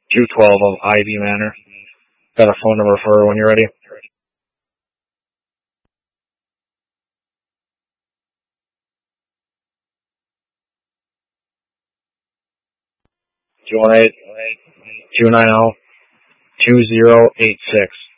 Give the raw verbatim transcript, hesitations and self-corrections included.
two twelve of Ivy Manor. Got a phone number for her when you're ready. two one eight, two nine zero, two zero eight six.